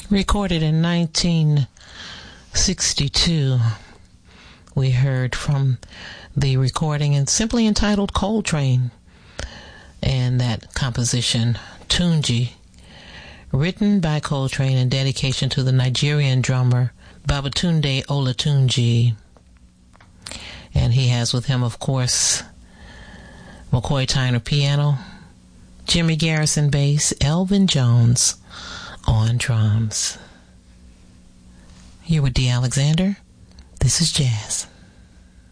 Recorded in 1962, we heard from the recording and simply entitled Coltrane, and that composition, Tunji, written by Coltrane in dedication to the Nigerian drummer Babatunde Olatunji. And he has with him, of course, McCoy Tyner piano, Jimmy Garrison bass, Elvin Jones on drums. Here with Dee Alexander, this is Jazz.